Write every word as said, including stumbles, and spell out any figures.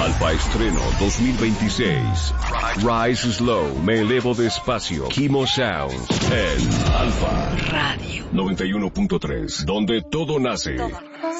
Alfa Estreno dos mil veintiséis. Rise Slow, me elevo despacio. Kimo Sounds en Alfa Radio noventa y uno punto tres, donde todo nace. Todo.